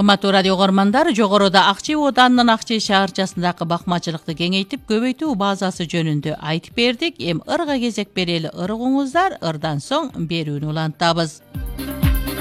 Урматтуу радио көрмандар, жогоруда Акчи Оданынын Акчи шаарчасындагы бакмачылыкты кеңейтип, көбөйтүү базасы жөнүндө айтып бердик. Эми ырга кезек берели ыргыңыздар, ырдан соң берүүнү улантабыз.